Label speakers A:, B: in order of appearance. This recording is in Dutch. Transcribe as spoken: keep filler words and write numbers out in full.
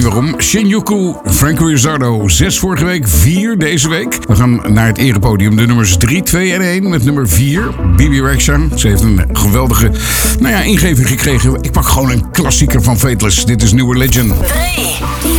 A: niet waarom. Shinjuku, Franco Rizzardo. Zes vorige week, vier deze week. We gaan naar het erepodium. De nummers drie, twee en één met nummer vier. Bibi Rexha. Ze heeft een geweldige nou ja, ingeving gekregen. Ik pak gewoon een klassieker van Fateless. Dit is New Religion.
B: drie.